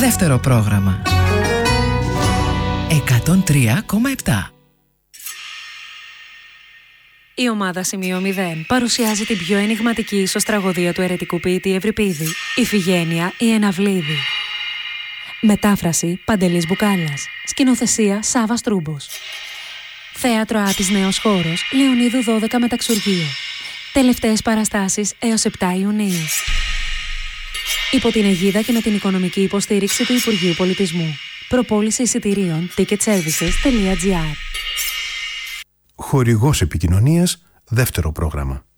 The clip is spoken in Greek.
Δεύτερο πρόγραμμα. 103,7. Η ομάδα Σημείο 0 παρουσιάζει την πιο ενιγματική ίσως τραγωδία του αιρετικού ποιητή Ευρυπίδη, Ιφηγένεια η Εναυλίδη. Μετάφραση Παντελής Μπουκάλας. Σκηνοθεσία Σάββας Τρούμπος. Θέατρο Άτης Νέος Χώρος, Λεωνίδου 12 Μεταξουργείο. Τελευταίες παραστάσεις έως 7 Ιουνίου. Υπό την αιγίδα και με την οικονομική υποστήριξη του Υπουργείου Πολιτισμού. Προπόληση εισιτηρίων ticketservices.gr. Χορηγός επικοινωνίας, δεύτερο πρόγραμμα.